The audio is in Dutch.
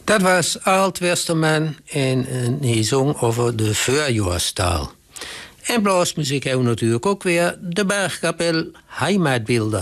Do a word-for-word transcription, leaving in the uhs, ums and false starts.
Dat was Alt Westerman en hij zong over de voorjaarstaal. En bluesmuziek hebben we natuurlijk ook weer de Bergkapel Heimatbilder.